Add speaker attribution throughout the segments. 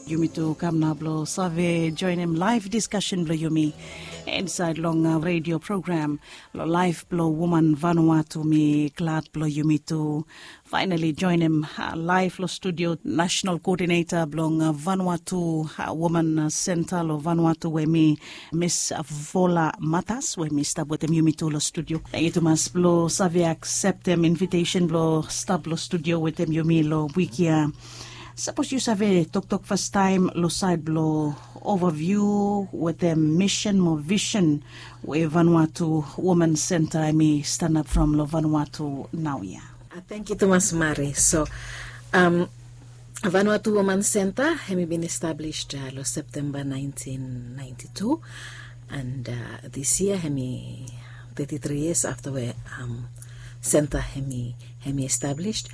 Speaker 1: Yumi to Kamna Blo Save join him live discussion Blo Yumi inside long radio program live Blo woman Vanuatu me glad Blo Yumi to finally join him live Lo studio national coordinator Blong Vanuatu woman center Lo Vanuatu where me Miss Vola Matas where me stop with them Yumi to Lo studio itu mas Blo Save accept them invitation Blo stop Lo studio with them Yumi Lo wikia. Suppose you have talk first time lo side blow overview with the mission or vision where Vanuatu Women Center I may stand up from lo Vanuatu now
Speaker 2: Thank you Thomas Mari. So Vanuatu Women Center has been established lo September 1992 and this year has 33 years after we center has established.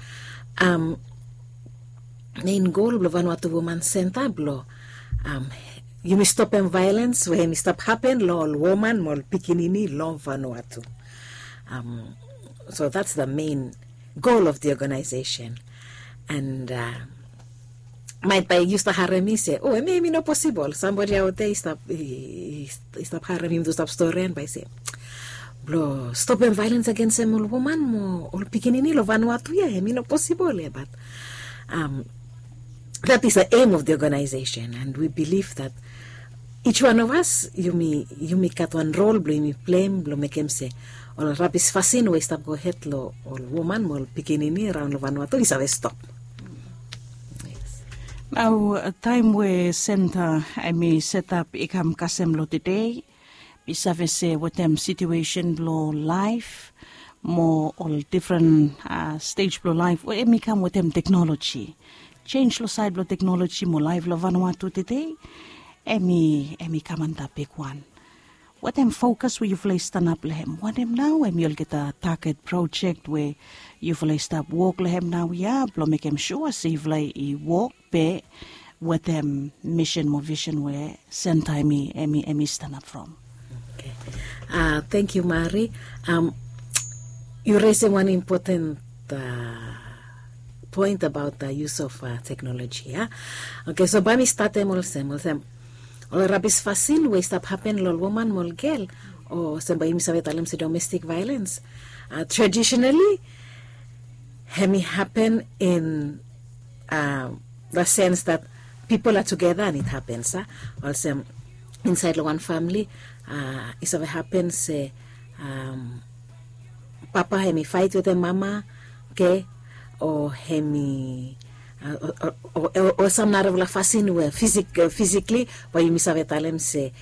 Speaker 2: Main goal of Vanuatu Women Center blo you may stop violence where you stop happen lo woman mol pikinini lo Vanuatu. So that's the main goal of the organization. And might by used to harem say, oh, maybe not possible. Somebody out there stop harem to stop story and by say blo stop violence against a woman mo ol pikinini lo Vanuatu yeah, not possible but that is the aim of the organization, and we believe that each one of us, you may cut one role, you may play, you make him say, all rabis fasin, we stop go ahead, lo, all woman, all pikinini around Vanuatu, is a stop.
Speaker 1: Yes. Now, a time where center, I may set up ikam kasem lo today, bisave say what them situation blow life, more all different stage blow life, where me come with them technology. Change lo side lo technology mo live lo Vanuatu today. Emi kamanta pick one. What them focus where you play stand up lehem. What them now you'll get a target project where you play stop walk lehem now yeah blo make them sure see play walk be with them mission mo vision where center emi stand up from.
Speaker 2: Okay. Thank you, Mari. You raise one important point about the use of technology. Yeah? Okay, so bami starte molsem ol rabis fasin we stop happen lol woman mol girl or samba imisavet alam si domestic violence. Traditionally, hemi happen in the sense that people are together and it happens. Also inside one family, it happens. Papa hemi fight with the mama, okay. Or hemi or some not of la fasin where physically but you misavetalem say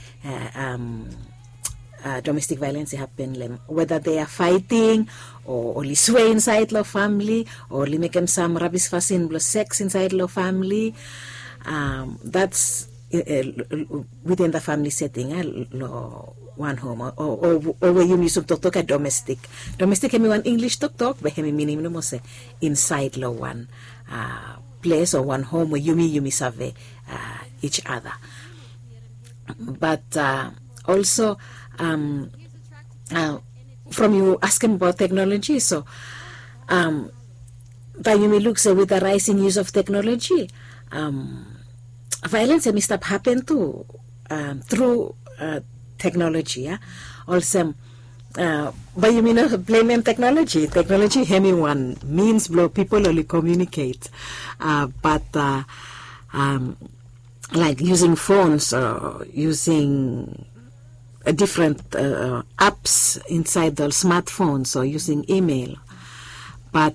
Speaker 2: domestic violence happen whether they are fighting or only sway inside the family or only make them some rabis fasin plus sex inside the family. That's within the family setting one home or where you use to talk domestic hemi one English talk but hemi meaning no say inside lo one place or one home where you serve each other. But also from you asking about technology, so that you may look say with the rising use of technology, violence may stop happen too through technology. Yeah? Also, but you mean not blame technology. Technology, anyone means blow people only communicate, but like using phones or using different apps inside the smartphones or using email, but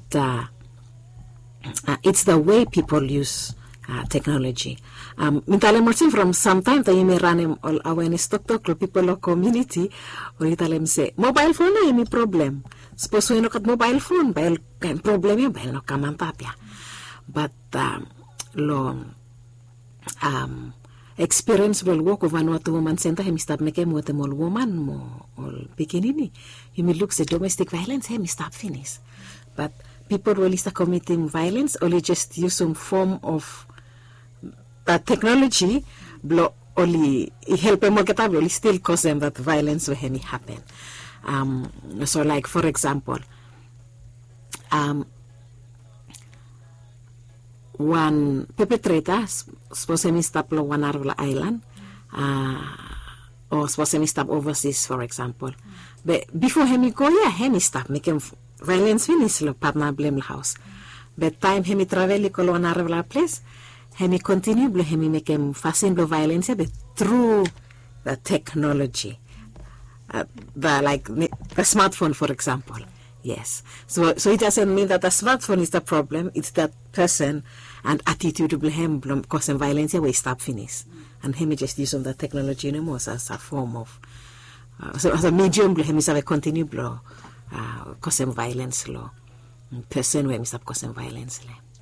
Speaker 2: it's the way people use technology. Mintalem from sometimes you may run awareness talk people of community or italem say mobile phone na any problem. Suppose we look at mobile phone by problem you by no kamantapya. But experience will work of Vanuatu Women Center hemi stop make him with all woman mo all bikinini. You may look say domestic violence hemi stop finish. But people will start committing violence only just use some form of technology blow only help them only still cause them that violence will happen. So like for example, one perpetrator suppose hemi stop lo one out of the island, or suppose hemi stop overseas, for example. But before hemi go, hemi stop, make him violence finish lo partner blame the house. But time hemi travel ko lo one out of the place, hemi continue blo hemi make him fasten blo violence, but through the technology. The smartphone, for example. Yes. So it doesn't mean that the smartphone is the problem. It's that person and attitude to him causing violence. We stop finish, and him just use of the technology as a form of so as a medium. Him is a continue blow causing violence law. Person we stop causing violence.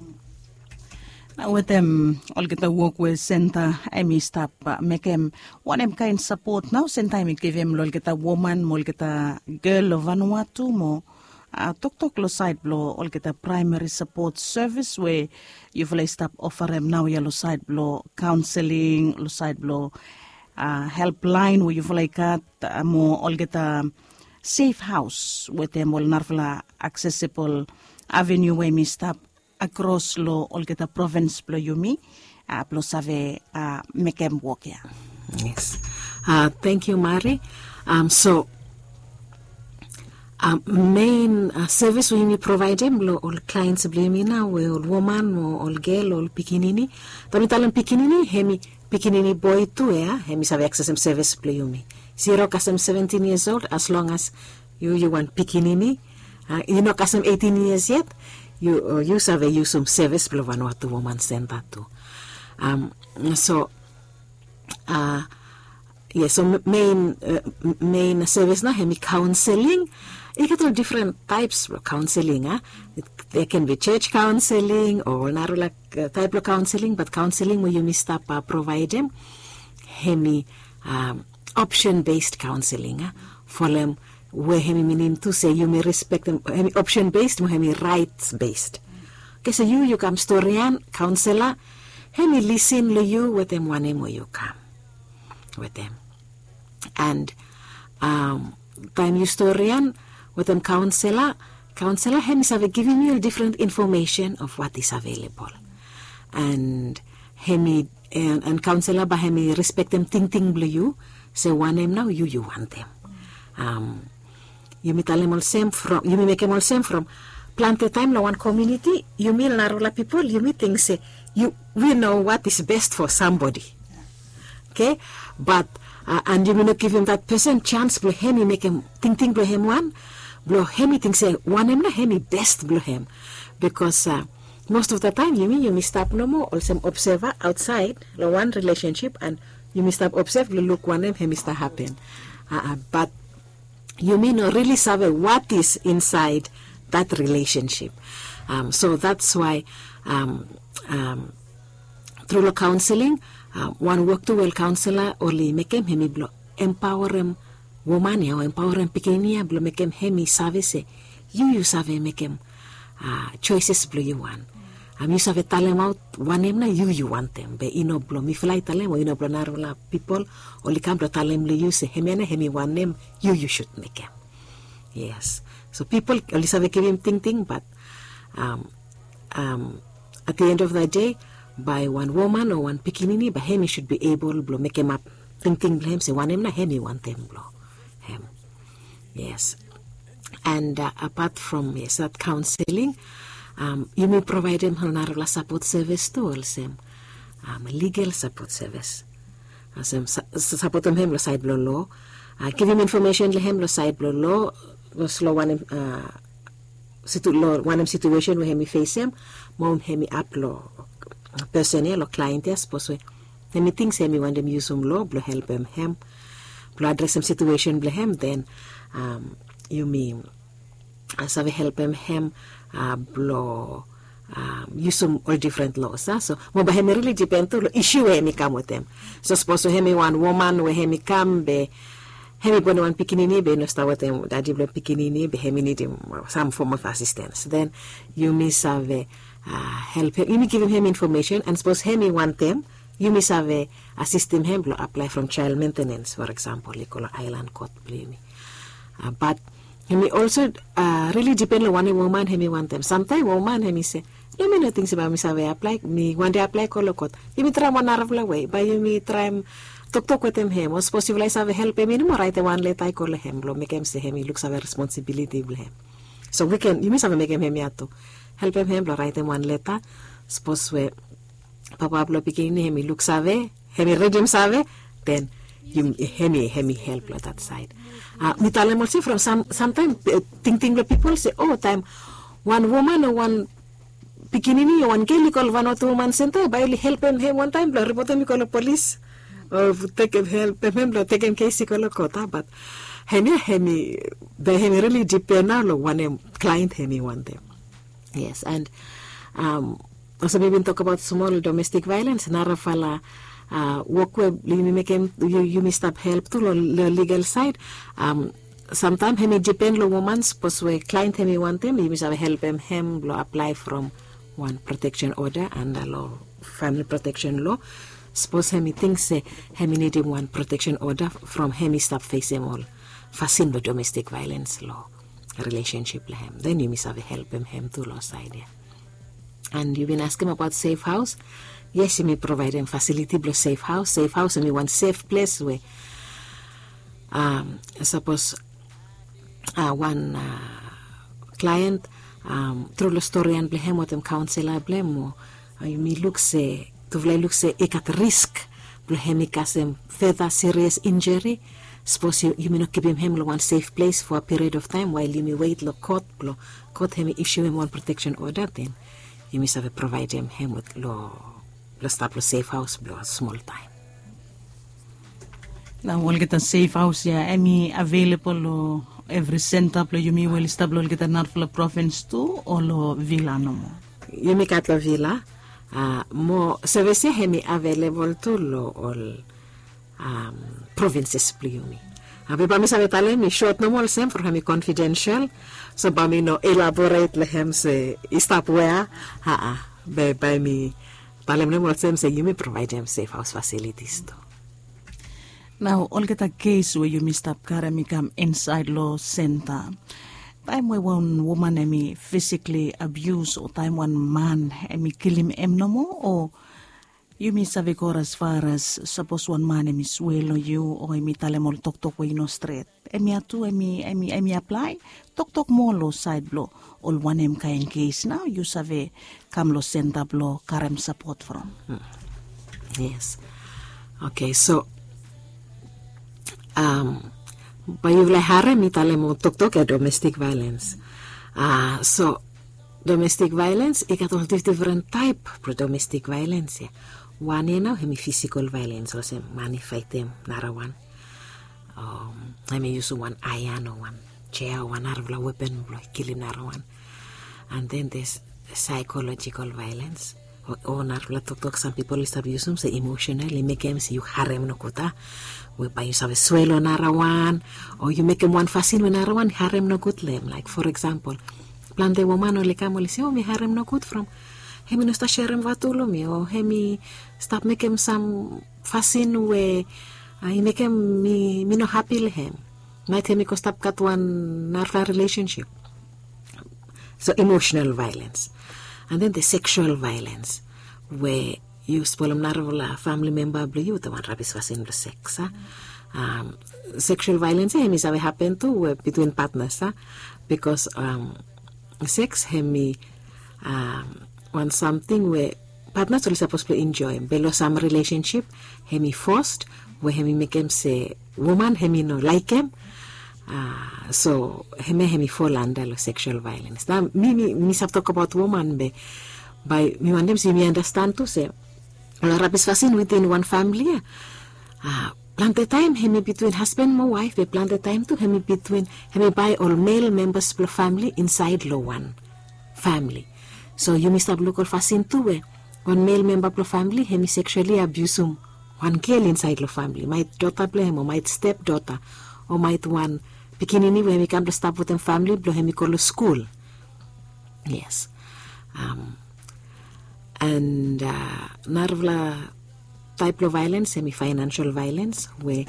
Speaker 1: With them, all get the work with center, I may stop, make him one kind support now. Same time, give him, lol get a woman, mol get a girl of Vanuatu, mo, talk lo side blow, all get a primary support service where you will stop offer him now, yellow side blow, counseling, lo side blow, helpline where you will like at more, all get a safe house with them, all narvala accessible avenue where me stop. Across lo olgeta province plo yumi plo save mekem work ya.
Speaker 2: Yes. Thank you, Mari. So main service we provide them lo all clients blemina we all woman or all girl all pikinini. Tamitalan pikinini hemi pikinini boy too hemi save access service plo yumi. 0 kasem 17 years old as long as you want pikinini. You know kasem 18 years yet. You have a use of service below Vanuatu Woman Center too. So main service na hemi counseling. You get all different types of counseling. There can be church counseling or narrow type of counseling, but counseling where you stop provide them hemi option based counseling for them. Where hemi meaning to say you may respect them hemi option based, hemi rights based. Okay, so you come storian counselor, hemi listen to you with them one where you come with them, and time you storian with them counselor hemi have giving you different information of what is available, and hemi and counselor by hemi respect them ting you say one name now you want them. You may tell them all same from, you may make them all same from plenty time no one community, you may narrow people, you may think say, we know what is best for somebody. Okay? But, and you may not give him that person chance, blow him, you make him think blow him one, blow him, think say, one him, na him, best blow him. Because, most of the time, you may stop no more, or some observer outside, the one relationship, and you may stop observe, look one him, start happen. But, you may not really survey what is inside that relationship. So that's why through the counseling, one work to well counselor only make him empower him woman or empower him pequeña blo make him hemi service you survey make him choices blo you want. You survey tell him out one name na you want them. But you know blo mi fly tell him or you know blo narrow people only come to tell him you say hemi one name you should make him. Yes. So people only survey give him thing, but at the end of the day, by one woman or one pikinini, but hemi should be able to make him up thing him say one name na hemi want them blow him. Yes. And apart from that counseling, you may provide him a support service too, also legal support service. Support him side law, give him information him side law, slow one situation where him face him, mount him up law personnel or client suppose him thinks him want them use some law, blow help him, blow address some situation blow him, then you mean as I help him blow use some all different laws. So mo ba him really depend to issue where him come with them. So suppose him one woman where him come be him born one pikinini be no start with him daddy blow pikinini be him need him some form of assistance. Then you may have help him. You may give him information and suppose him want them. You may have assist him blow apply from child maintenance, for example, you call island court blame. But he may also really depend on one woman he may want them. Sometimes woman he may say No me no things about me sabe apply me one day apply kolokot. You try one aravla way, but you try talk with him. Or suppose you like have help him no right one let I call him, blow make him say him he looks have a responsibility with him. So we can you must have make him yato. Help him blow write him one letter. Suppose we Papa blow picking him he looks have him read him save, then you hemi help at that side. Me tell him also from sometimes think the people say, oh time one woman or one pikinini or one girl call one or two woman center by help him one time blah report him call the police or take him help him blah take him case call kota but hemi really depend now one client hemi one day. Yes, and also we been talk about small domestic violence narafala work web you must have help to the legal side. Sometimes he may depend on woman suppose we client him want them you must have help him apply from one protection order and the law family protection law. Suppose he thinks he need him one protection order from him stop face him all facing the domestic violence law relationship with him. Then you must have help him to law side. Yeah. And you've been asking about safe house. Yes, you may provide them facility blow safe house. Safe house I mean one safe place where suppose one client through the story and blame what them counselor blame or you may look say to look say at risk blame them further serious injury. Suppose you may not keep him one safe place for a period of time while you may wait court him issue him one protection order, then you must have provide him with law stop safe house blow small time.
Speaker 1: Now we'll get a safe house yeah any available every center you may well stable get a Narfla province too or lo villa no more.
Speaker 2: You make at la villa more service hemi available to lo all provinces plumi. Abi ba mi sabi tale mi short no more sem for hemi confidential so ba mi no elaborate lehem se stop where by me talem no more sem say you may provide them safe house facilities too.
Speaker 1: Now, all get a case where you missed up Karamikam inside law center. Time where one woman emi physically abuse or time one man emi kill him no more or you miss a as far as suppose one man emi swallow you or emi talem all talk way no straight. Emi atu emi apply talk more law side blow all one em kain case now you save come law center blow karem support from.
Speaker 2: Yes. Okay, so bayuvle hare mi talemo tok domestic violence. So domestic violence ikat different type of domestic violence. Yeah. One now hemi physical violence or say money fight them nara one. I may use one iron or one chair or one arvla weapon kill him nara one. And then there's psychological violence. Or narvla tok some people is abuse them say emotionally make them see you harem no kota. Whereby you have a swallow narawan, or you make him one fasin when narawan harem no good lem. Like for example, plan the woman or lekam say, oh me harem no good from hemi no sta sherem vatulo me or hemi stop make him some fasin where he make him me no happy lehem. Might hemi ko stop cut one narva relationship. So emotional violence. And then the sexual violence where you spoil narvala family member blue you the one rabis was in the sex. Sexual violence is have happened to between partners because sex hemi want something where partners are supposed to enjoy below some relationship hemi forced where hemi make him say woman hemi no like him so hemi fall under sexual violence. Now me have talk about woman by me want them see me understand to say rapis fasin within one family. Plan the time hemi between husband and wife. They plan the time to hemi between hemi by all male members of family inside lo one family. So you must have local fasin too where one male member of family hemi sexually abuse one girl inside lo family. Might daughter blame or might stepdaughter or might one pikinini where we come to stop with them family blow hemi call school. Yes. And narvla type of violence, semi-financial violence, where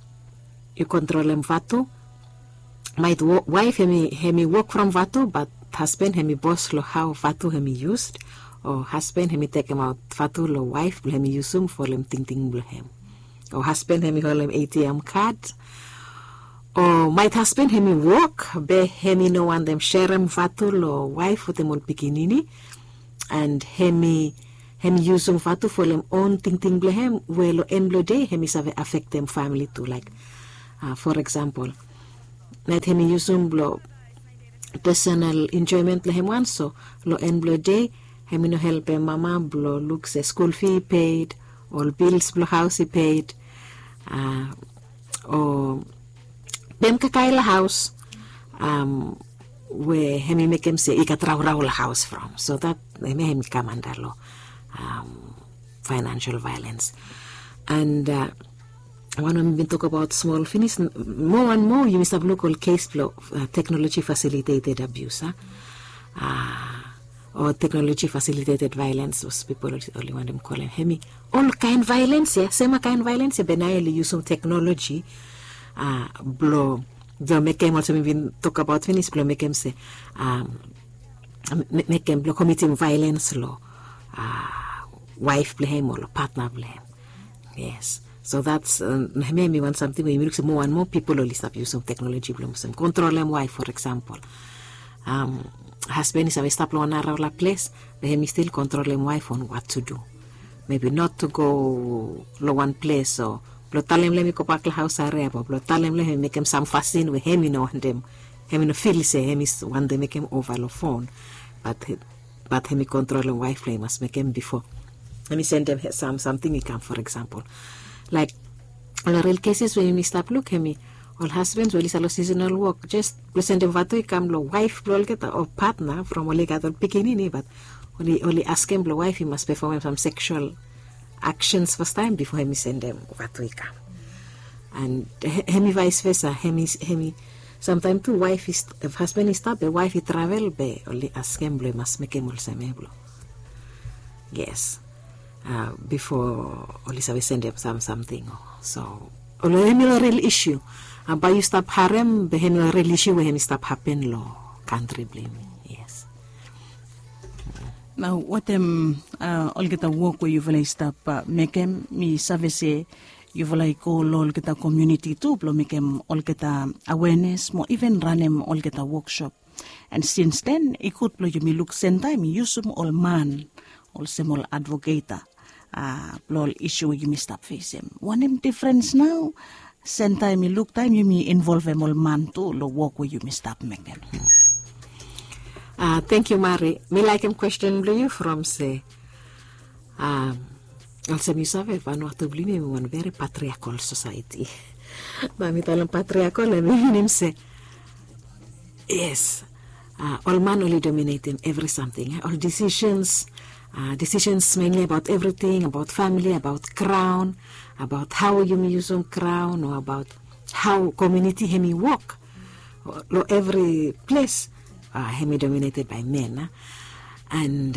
Speaker 2: you control them vatu. Might wife hemi work from vatu, but husband hemi boss lo how fatu hemi used, or husband hemi take him out fatu lo wife blo hemi usum for lem ting blo hem, or husband hemi holem ATM card, or might husband hemi work be hemi no one them share him fatu lo wife with them all pikinini, and hemi usum fatu for them own ting blo hem we lo en blo day hemi save affect them family too, like for example night hemi usum blo personal enjoyment lehem one, so lo en blo day hemi no help mama blo look say school fee paid, all bills blo house paid, or bem kakaila house where hemi make him say ikatraw la house from, so that hemi come under law financial violence. And when we talk about small finish, more and more you must have local case flow, technology facilitated abuse, or technology facilitated violence. Those people only want them calling hemi all kind violence, yeah, same kind violence. Benayeli use some technology, blow. They make him also even talk about finish blow. Make him say, make him blow committing violence law, wife blame or partner blame. Yes. So that's maybe want something where you look more and more people only start using technology. Control them wife, for example. Husband is a stop on a place, but he still control them wife on what to do. Maybe not to go to one place, or tell him let me go back to the house area, but tell him let me make him some fascine with him, you know, and them him no feel say him is one day make him over the phone, but him control them wife play must make him before. Let me send them something he can, for example. Like on real cases where you stop look hemi, all husbands will is a seasonal work. Just present them what come lo wife or partner from only got bikini, but only ask him lo wife he must perform some sexual actions first time before hemi send them what we come. And hemi vice versa, hemi sometimes too wife is if husband is stop, the wife he travel be only ask him lo must make him also meblo. Yes. Before Olisa send them something. So a real issue. But you stop harem, but a real issue when stop happen lo country blame. Yes.
Speaker 1: Now what all get a work where you will stop make him me service you will call all get a community too, blow make him all get a awareness, more even run him all get a workshop. And since then it could blow you me look same time use some all man, all small advocator. Blow issue you may stop face him. One difference now, same time you look time you may involve him all man too, lo work where you may stop make them.
Speaker 2: Thank you, Mary. Me like him question you from say also me save Vanuatu blame one very patriarchal society. But me tell him patriarchal and me him say yes, all man only dominating every something, all decisions mainly about everything, about family, about crown, about how you may use on crown, or about how community hemi work. Every place hemi dominated by men. And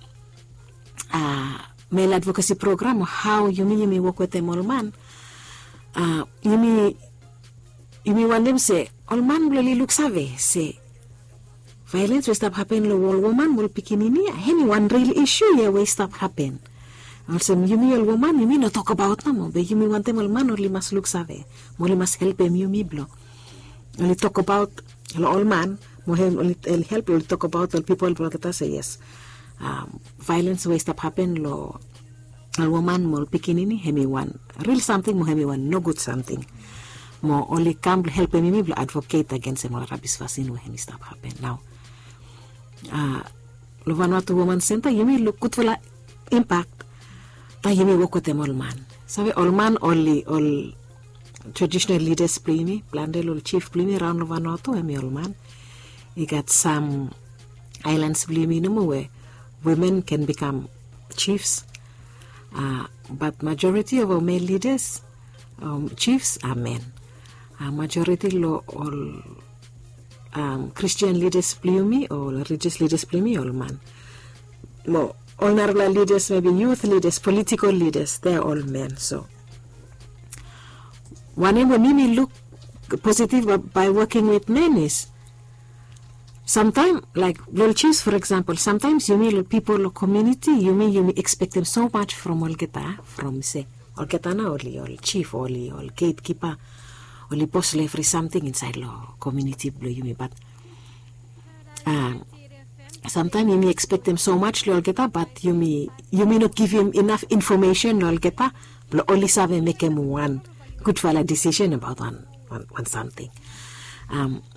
Speaker 2: male advocacy program, how you may work with them all man. You may want them say, all man really look savvy, say, violence will stop happen lo all woman will pikinini. Any one real issue here will stop happen. Also, you me all woman, you me not talk about no, but you me want them all man only must look savvy. Only must help them you me blow. Only talk about all man, only help you talk about all people blow that say yes. Violence will stop happen lo all woman will pikinini. Hemi one real something, mo hemi one no good something. Mo only come help me blow advocate against them all rabbis vaccine when hemi stop happen now. Vanuatu Women Center, you may look good for la impact. But you may work with them all man. So all man only all traditional leaders play me, Blandel all chief play me around Vanuatu, and me all man. You got some islands play me no more where women can become chiefs. But majority of our male leaders, chiefs are men. Majority all Christian leaders play me, or religious leaders play me, all man. More honorable leaders, maybe youth leaders, political leaders, they're all men. So, whenever me look positive by working with men is, sometimes, like little chiefs, for example, sometimes you meet people of community, you may expect them so much from Olgeta, from say, Olgetana, or chief, or gatekeeper, or boss for something inside law community, but sometimes you may expect them so much, Olgeta, but you may not give him enough information, Olgeta, but only make him one good decision about one something.